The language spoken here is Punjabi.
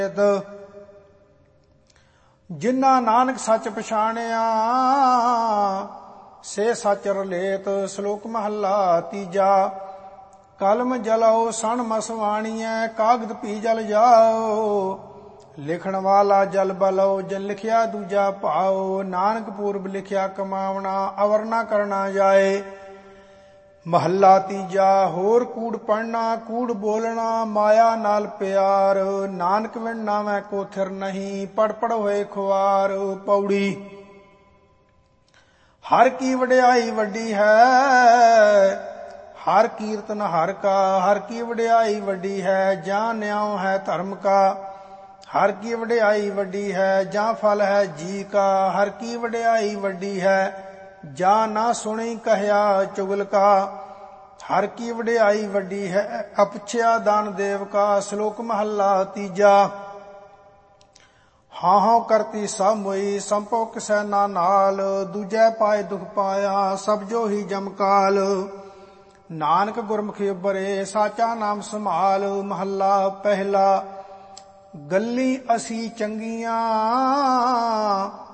ਜਿਨ੍ਹਾਂ ਨਾਨਕ ਸੱਚ ਪਛਾਣਿਆ ਸੇ ਸੱਚ ਰਲੇਤ। ਸ਼ਲੋਕ ਮਹੱਲਾ ਤੀਜਾ। ਕਲਮ ਜਲਾਓ ਸਣ ਮਸਵਾਣੀਐ, ਕਾਗਦ ਪੀ ਜਲ ਜਾਓ। ਲਿਖਣ ਵਾਲਾ ਜਲ ਬਲੋ, ਜਨ ਲਿਖਿਆ ਦੂਜਾ ਭਾਓ। ਨਾਨਕ ਪੂਰਬ ਲਿਖਿਆ ਕਮਾਵਣਾ, ਅਵਰ ਨਾ ਕਰਨਾ ਜਾਏ। ਮਹੱਲਾ ਤੀਜਾ। ਹੋਰ ਕੂੜ ਪੜਨਾ, ਕੂੜ ਬੋਲਣਾ, ਮਾਇਆ ਨਾਲ ਪਿਆਰ। ਨਾਨਕ ਵਿਣ ਨਾਵੈ ਕੋ ਥਿਰ ਨਹੀਂ, ਪੜ ਪੜ ਹੋਏ ਖੁਆਰ। ਪੌੜੀ। ਹਰ ਕੀ ਵਡਿਆਈ ਵੱਡੀ ਹੈ, ਹਰ ਕੀਰਤਨ ਹਰ ਕਾ। ਹਰ ਕੀ ਵਡਿਆਈ ਵੱਡੀ ਹੈ, ਜਾਂ ਨਿਆਉ ਹੈ ਧਰਮ ਕਾ। ਹਰ ਕੀ ਵਡਿਆਈ ਵੱਡੀ ਹੈ, ਜਾਂ ਫਲ ਹੈ ਜੀ ਕਾ। ਹਰ ਕੀ ਵਡਿਆਈ ਵੱਡੀ ਹੈ, ਜਾਂ ਨਾ ਸੁਣੀ ਕਹਿਆ ਚੁਗਲ ਕਾ। ਹਰ ਕੀ ਵਡਿਆਈ ਵੱਡੀ ਹੈ, ਅਪੁੱਛਿਆ ਦਾਨ ਦੇਵ ਕਾ। ਸ਼ਲੋਕ ਮਹੱਲਾ ਤੀਜਾ। ਹਾਂ ਕਰਤੀ ਸਭ ਮੋਈ, ਸੰਭੋ ਕਿਸੈ ਨਾ ਨਾਲ। ਦੂਜੈ ਪਾਏ ਦੁਖ ਪਾਇਆ, ਸਭ ਜੋ ਹੀ ਜਮਕਾਲ। ਨਾਨਕ ਗੁਰਮੁਖੀ ਉਬਰੇ, ਸਾਚਾ ਨਾਮ ਸੰਭਾਲ। ਮਹੱਲਾ ਪਹਿਲਾ। ਗੱਲੀ ਅਸੀਂ ਚੰਗੀਆਂ,